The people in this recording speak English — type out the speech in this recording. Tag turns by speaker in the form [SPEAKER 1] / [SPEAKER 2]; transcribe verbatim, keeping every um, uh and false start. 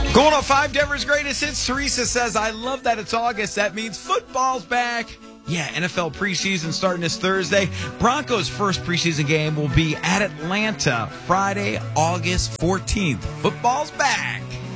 [SPEAKER 1] Going on five, Denver's greatest hits. Teresa says, I love that it's August. That means football's back. Yeah, N F L preseason starting this Thursday. Broncos' first preseason game will be at Atlanta Friday, August fourteenth. Football's back.